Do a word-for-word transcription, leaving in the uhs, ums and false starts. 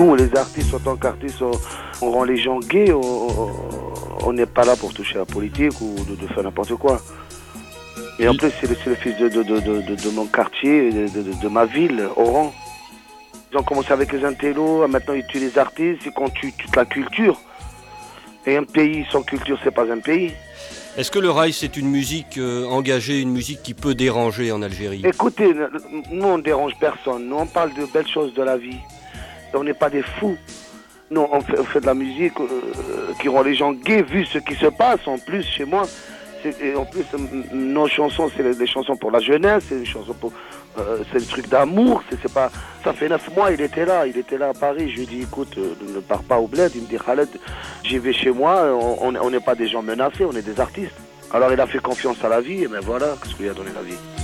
nous, les artistes, en tant qu'artistes, on, on rend les gens gays, on n'est pas là pour toucher à la politique ou de, de faire n'importe quoi. Et en plus, c'est le, le fils de, de, de, de, de mon quartier, de, de, de ma ville, Oran. Ils ont commencé avec les intellos, maintenant ils tuent les artistes, ils qu'on tue toute la culture. Et un pays sans culture, c'est pas un pays. Est-ce que le raï, c'est une musique euh, engagée, une musique qui peut déranger en Algérie? Écoutez, nous on ne dérange personne, nous on parle de belles choses de la vie. On n'est pas des fous. Nous on fait, on fait de la musique euh, qui rend les gens gays vu ce qui se passe en plus chez moi. Et en plus, nos chansons, c'est des chansons pour la jeunesse, c'est des chansons pour, euh, c'est des trucs d'amour. C'est, c'est pas, ça fait neuf mois, il était là, il était là à Paris. Je lui ai dit, écoute, euh, ne pars pas au bled. Il me dit, Khaled, j'y vais chez moi. On n'est pas des gens menacés, on est des artistes. Alors il a fait confiance à la vie, et ben voilà, qu'est-ce qu'il a donné la vie.